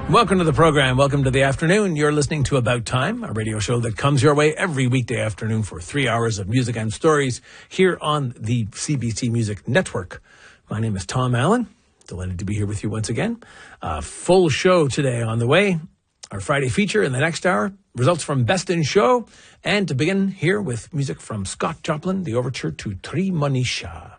Welcome to the program. Welcome to the afternoon. You're listening to About Time, a radio show that comes your way every weekday afternoon for 3 hours of music and stories here on the CBC Music Network. My name is Tom Allen. Delighted to be here with you once again. Full show today on the way. Our Friday feature in the next hour. Results from Best in Show. And to begin here with music from Scott Joplin, the overture to Tremonisha.